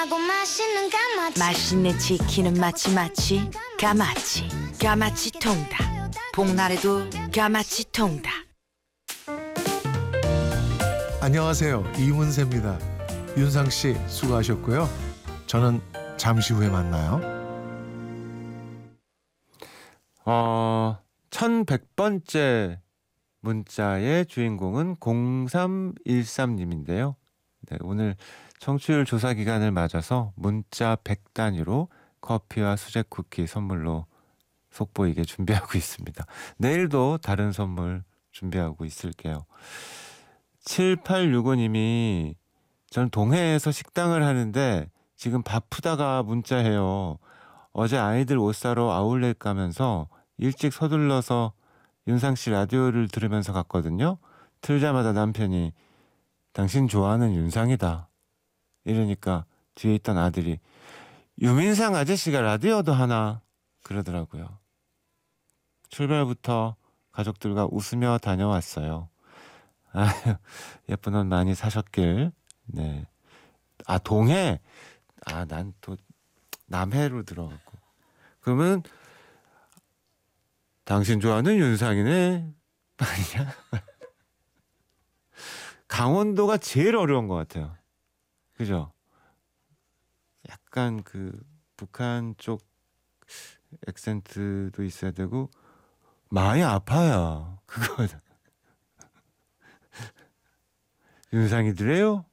달콤하고 맛있는 까마치 맛있는 치킨은 마치 까마치 통닭. 복날에도 까마치 통닭. 안녕하세요. 이문세입니다. 윤상 씨 수고하셨고요. 저는 잠시 후에 만나요. 1100번째 문자의 주인공은 0313님인데요. 네, 오늘 청취율 조사 기간을 맞아서 문자 100단위로 커피와 수제 쿠키 선물로 속보이게 준비하고 있습니다. 내일도 다른 선물 준비하고 있을게요. 7865님이 전 동해에서 식당을 하는데 지금 바쁘다가 문자해요. 어제 아이들 옷 사러 아울렛 가면서 일찍 서둘러서 윤상 씨 라디오를 들으면서 갔거든요. 틀자마자 남편이 당신 좋아하는 윤상이다. 이러니까 뒤에 있던 아들이 유민상 아저씨가 라디오도 하나 그러더라고요. 출발부터 가족들과 웃으며 다녀왔어요. 아유, 예쁜 옷 많이 사셨길. 네. 아, 동해? 아, 난 또 남해로 들어갔고. 그러면 당신 좋아하는 윤상이네? 아니야? 강원도가 제일 어려운 것 같아요. 그죠? 약간 그 북한 쪽 액센트도 있어야 되고 많이 아파요. 그거 윤상이들래요?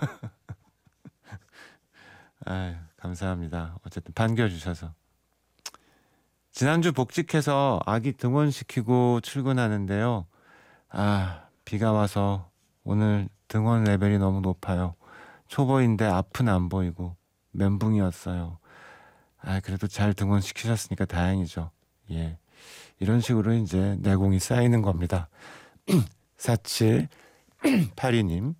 아유, 감사합니다. 어쨌든 반겨주셔서. 지난주 복직해서 아기 등원시키고 출근하는데요. 아, 비가 와서 오늘 등원 레벨이 너무 높아요. 초보인데 앞은 안 보이고 멘붕이었어요. 아, 그래도 잘 등원시키셨으니까 다행이죠. 예, 이런 식으로 이제 내공이 쌓이는 겁니다. 4782님.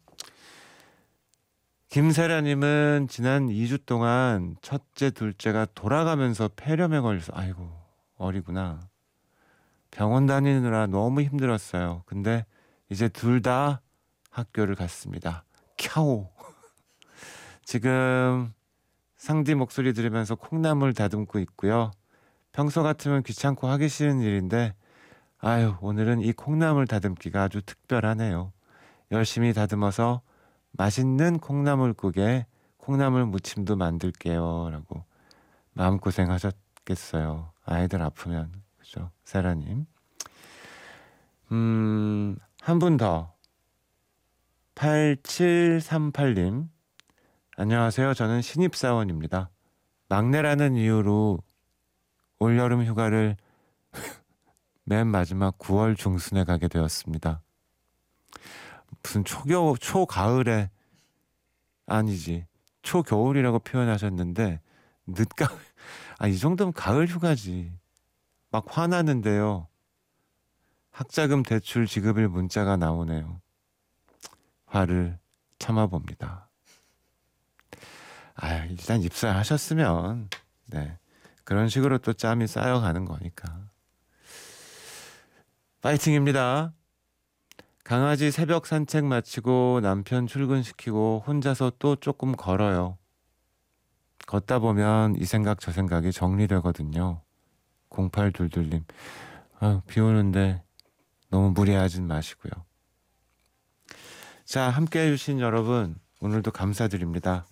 김세라님은 지난 2주 동안 첫째, 둘째가 돌아가면서 폐렴에 걸려서 아이고 어리구나. 병원 다니느라 너무 힘들었어요. 근데 이제 둘 다 학교를 갔습니다. 캬오. 지금 상디 목소리 들으면서 콩나물 다듬고 있고요. 평소 같으면 귀찮고 하기 싫은 일인데 아유, 오늘은 이 콩나물 다듬기가 아주 특별하네요. 열심히 다듬어서 맛있는 콩나물국에 콩나물 무침도 만들게요. 라고 마음고생 하셨겠어요. 아이들 아프면. 그죠? 세라님. 한 분 더. 8738님. 안녕하세요. 저는 신입사원입니다. 막내라는 이유로 올여름 휴가를 맨 마지막 9월 중순에 가게 되었습니다. 무슨 초가을에 아니지 초겨울이라고 표현하셨는데 늦가을. 아, 이 정도면 가을 휴가지. 막 화나는데요. 학자금 대출 지급일 문자가 나오네요. 화를 참아봅니다. 아, 일단 입사하셨으면 네, 그런 식으로 또 짬이 쌓여가는 거니까 파이팅입니다. 강아지 새벽 산책 마치고 남편 출근시키고 혼자서 또 조금 걸어요. 걷다 보면 이 생각 저 생각이 정리되거든요. 0822님. 비 오는데 너무 무리하진 마시고요. 자, 함께 해주신 여러분 오늘도 감사드립니다.